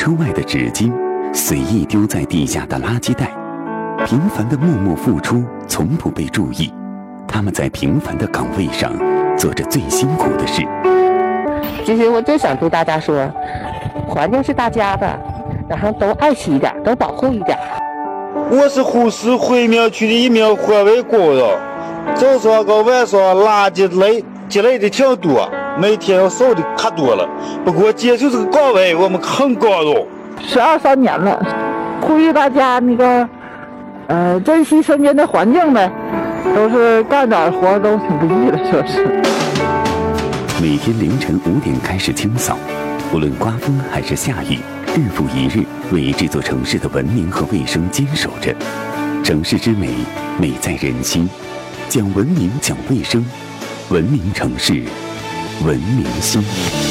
车外的纸巾，随意丢在地下的垃圾袋，平凡的默默付出从不被注意。他们在平凡的岗位上做着最辛苦的事。 其实我就想对大家说，环境是大家的，然后都爱惜一点，都保护一点。 我是呼市回民区的一名环卫工人，早上和晚上垃圾积累的挺多，每天要扫的可多了。不过接受这个岗位，我们很光荣。 12、3年了，呼吁大家珍惜身边的环境呗，都是干点活都挺不易的，说是。 每天凌晨5点开始清扫，无论刮风还是下雨，日复一日为这座城市的文明和卫生坚守着。城市之美，美在人心。讲文明，讲卫生，文明城市，文明心。